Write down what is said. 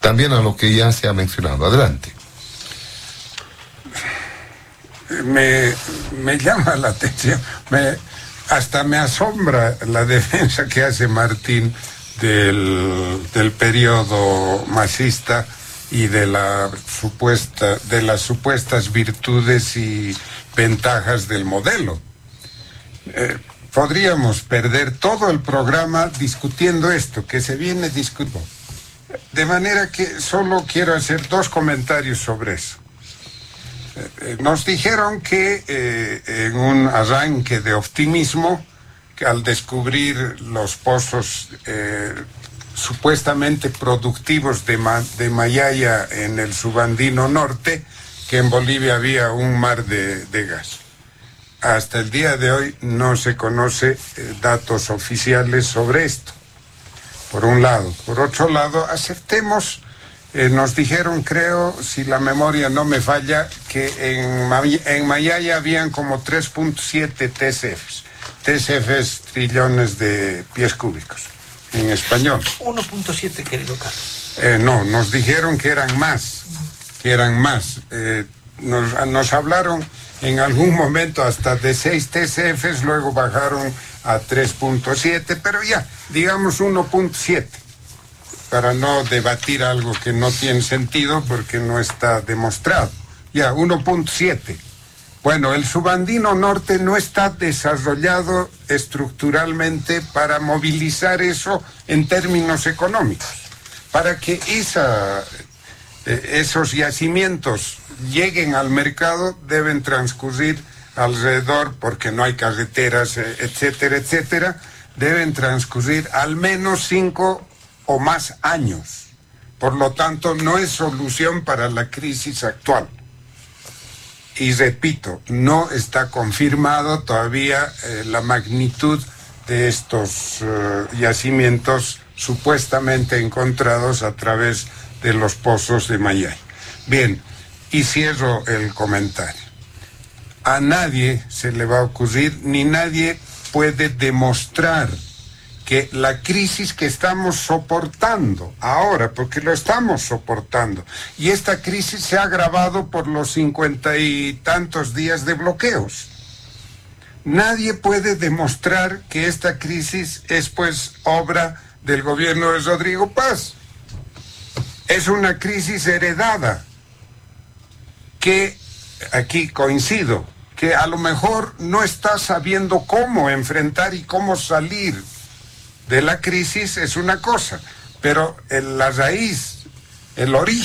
también a lo que ya se ha mencionado. Adelante. Me llama la atención, hasta me asombra la defensa que hace Martín del periodo masista y de las supuestas virtudes y ventajas del modelo. Podríamos perder todo el programa discutiendo esto, que se viene discutiendo. De manera que solo quiero hacer 2 comentarios sobre eso. Nos dijeron que en un arranque de optimismo, que al descubrir los pozos supuestamente productivos de Mayaya en el Subandino Norte, que en Bolivia había un mar de gas. Hasta el día de hoy no se conoce datos oficiales sobre esto, por un lado. Por otro lado, aceptemos, nos dijeron, creo, si la memoria no me falla, que en Mayaya habían como 3.7 TCFs. TCFs, trillones de pies cúbicos, en español. 1.7, querido Carlos. No, nos dijeron que eran más, nos hablaron en algún momento hasta de 6 TCFs, luego bajaron a 3.7, pero ya, digamos 1.7, para no debatir algo que no tiene sentido porque no está demostrado. Ya, 1.7. Bueno, el Subandino Norte no está desarrollado estructuralmente para movilizar eso en términos económicos. Para que esos yacimientos lleguen al mercado deben transcurrir alrededor, porque no hay carreteras, etcétera, etcétera, deben transcurrir al menos 5 o más años. Por lo tanto, no es solución para la crisis actual. Y repito, no está confirmado todavía la magnitud de estos yacimientos supuestamente encontrados a través de los pozos de Mayay. Bien, y cierro el comentario. A nadie se le va a ocurrir, ni nadie puede demostrar que la crisis que estamos soportando ahora, porque lo estamos soportando, y esta crisis se ha agravado por los 50 y tantos días de bloqueos. Nadie puede demostrar que esta crisis es pues obra del gobierno de Rodrigo Paz. Es una crisis heredada, que aquí coincido, que a lo mejor no está sabiendo cómo enfrentar y cómo salir de la crisis, es una cosa, pero la raíz, el origen